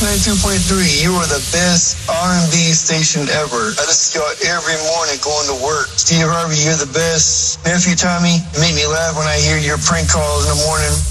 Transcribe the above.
92.3, you are the best R&B station ever. I listen to y'all every morning going to work. Steve Harvey, you're the best. Nephew Tommy, you make me laugh when I hear your prank calls in the morning.